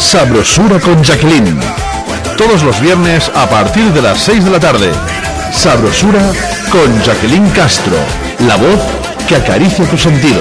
Sabrosura con Jacqueline. Todos los viernes a partir de las 6 de la tarde. Sabrosura con Jacqueline Castro. La voz que acaricia tus sentidos.